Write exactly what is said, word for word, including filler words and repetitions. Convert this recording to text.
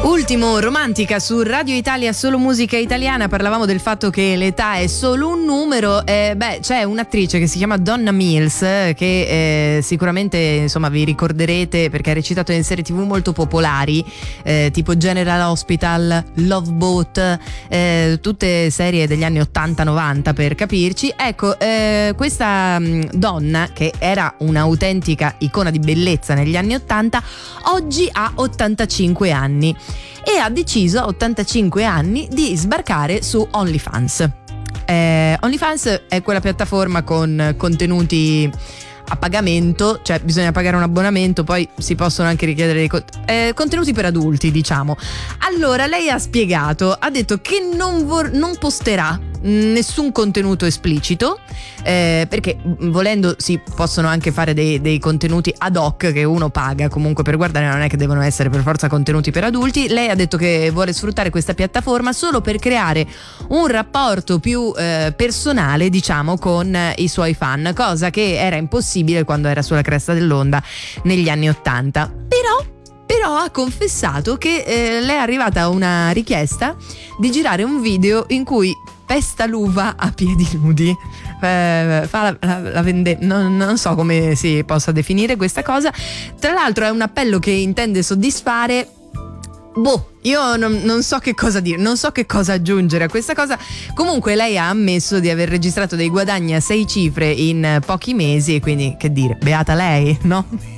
Ultimo Romantica su Radio Italia, solo musica italiana. Parlavamo del fatto che l'età è solo un numero. Eh, beh, c'è un'attrice che si chiama Donna Mills che eh, sicuramente insomma vi ricorderete perché ha recitato in serie tv molto popolari, eh, tipo General Hospital, Love Boat, eh, tutte serie degli anni ottanta novanta per capirci. Ecco, eh, questa mh, donna che era un'autentica icona di bellezza negli anni ottanta oggi ha ottantacinque anni e ha deciso a ottantacinque anni di sbarcare su OnlyFans. Eh, OnlyFans è quella piattaforma con contenuti a pagamento, cioè bisogna pagare un abbonamento, poi si possono anche richiedere dei con- eh, contenuti per adulti, diciamo. Allora lei ha spiegato, ha detto che non, vor- non posterà nessun contenuto esplicito, eh, perché volendo si possono anche fare dei, dei contenuti ad hoc che uno paga comunque per guardare, non è che devono essere per forza contenuti per adulti. Lei ha detto che vuole sfruttare questa piattaforma solo per creare un rapporto più eh, personale, diciamo, con i suoi fan, cosa che era impossibile quando era sulla cresta dell'onda negli anni ottanta. Però Però ha confessato che eh, le è arrivata una richiesta di girare un video in cui pesta l'uva a piedi nudi, eh, fa la, la, la vende- non, non so come si possa definire questa cosa. Tra l'altro è un appello che intende soddisfare. Boh, io non, non so che cosa dire, non so che cosa aggiungere a questa cosa. Comunque lei ha ammesso di aver registrato dei guadagni a sei cifre in pochi mesi e quindi che dire, beata lei, no?